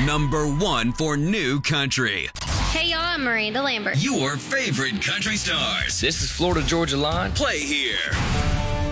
Number 1 for new country. Hey y'all, I'm Miranda Lambert. Your favorite country stars. This is Florida Georgia Line. Play here.